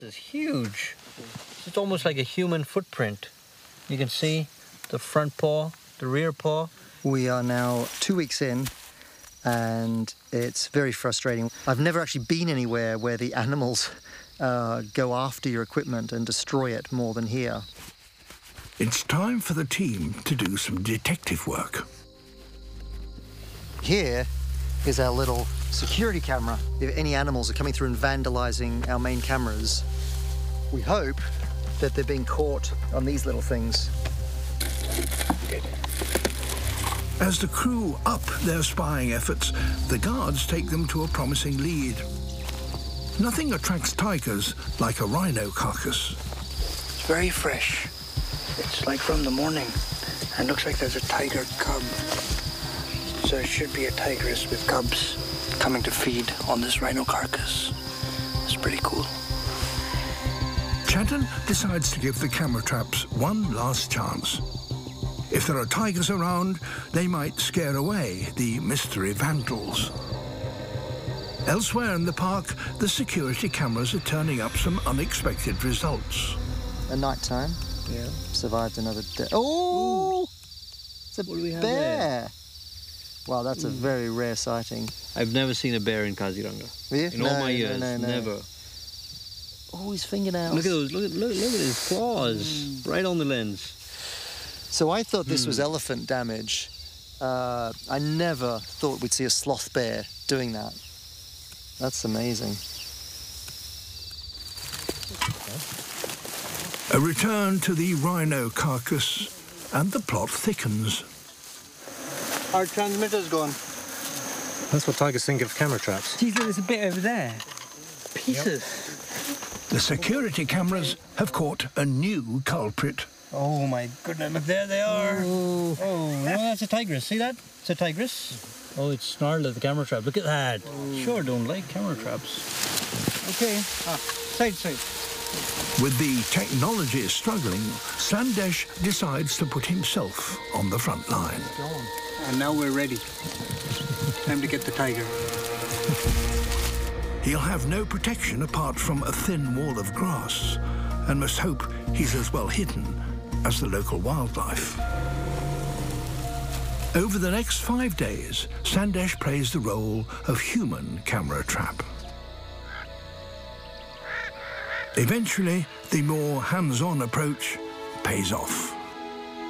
It's huge. It's almost like a human footprint. You can see the front paw, the rear paw. We are now 2 weeks in, and it's very frustrating. I've never actually been anywhere where the animals go after your equipment and destroy it more than here. It's time for the team to do some detective work. Here is our little security camera. If any animals are coming through and vandalizing our main cameras, we hope that they're being caught on these little things. As the crew up their spying efforts, the guards take them to a promising lead. Nothing attracts tigers like a rhino carcass. It's very fresh. It's like from the morning, and looks like there's a tiger cub. So it should be a tigress with cubs coming to feed on this rhino carcass. It's pretty cool. Chanton decides to give the camera traps one last chance. If there are tigers around, they might scare away the mystery vandals. Elsewhere in the park, the security cameras are turning up some unexpected results. At night time, yeah, survived another day. Oh! It's a bear! There? Wow, that's a very rare sighting. I've never seen a bear in Kaziranga. In all my years, never. Oh, his fingernails. Look at those, look at his claws, right on the lens. So I thought this was elephant damage. I never thought we'd see a sloth bear doing that. That's amazing. A return to the rhino carcass, and the plot thickens. Our transmitter's gone. That's what tigers think of camera traps. Geez, there's a bit over there. Pieces. The security cameras have caught a new culprit. Oh my goodness, look, there they are. Oh, no, that's a tigress. See that? It's a tigress. Oh, it's snarled at the camera trap. Look at that. Sure don't like camera traps. Okay, side. With the technology struggling, Sandesh decides to put himself on the front line. And now we're ready. Time to get the tiger. He'll have no protection apart from a thin wall of grass, and must hope he's as well hidden as the local wildlife. Over the next 5 days, Sandesh plays the role of human camera trap. Eventually, the more hands-on approach pays off.